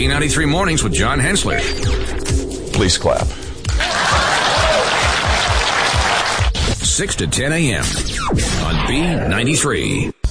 B93 Mornings with John Hensler. Please clap. 6 to 10 a.m. on B93.